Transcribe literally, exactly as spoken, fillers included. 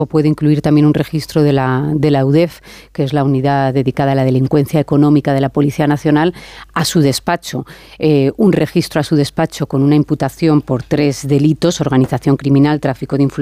puede incluir también un registro de la, de la U D E F, que es la unidad dedicada a la delincuencia económica de la Policía Nacional, a su despacho. Eh, un registro a su despacho con una imputación por tres delitos: organización criminal, tráfico de influencias